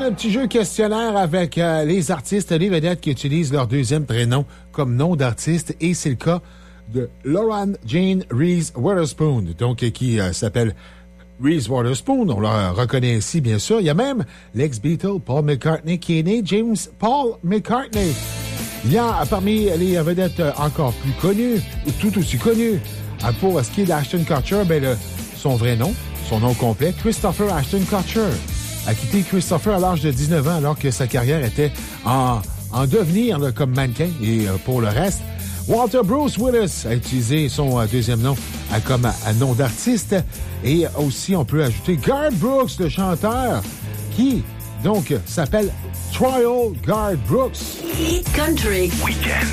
un petit jeu questionnaire avec les artistes, les vedettes qui utilisent leur deuxième prénom comme nom d'artiste. Et c'est le cas de Lauren Jane Reese Witherspoon, donc qui s'appelle Reese Witherspoon. On la reconnaît ici, bien sûr. Il y a même l'ex-Beatle Paul McCartney qui est né James Paul McCartney. Il y a parmi les vedettes encore plus connues, ou tout aussi connues, pour ce qui est d'Ashton Kutcher, son vrai nom, son nom complet, Christopher Ashton Kutcher, a quitté Christopher à l'âge de 19 ans alors que sa carrière était en devenir comme mannequin. Et pour le reste, Walter Bruce Willis a utilisé son deuxième nom comme nom d'artiste. Et aussi, on peut ajouter Garth Brooks, le chanteur, qui donc s'appelle Trial Garth Brooks. Hit Country Weekend.